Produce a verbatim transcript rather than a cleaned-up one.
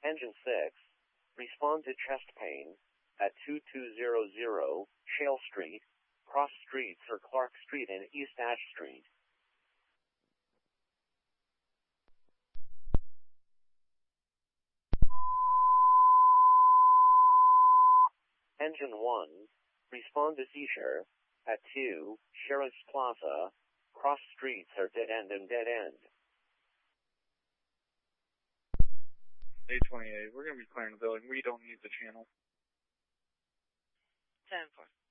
Engine six, respond to chest pain at two two zero zero Shale Street, Cross Streets or Clark Street and East Ash Street. Engine one, respond to seizure at two Sheriff's Plaza, Cross Streets or Dead End and Dead End. eight twenty-eight, we're going to be clearing the building. We don't need the channel. ten four.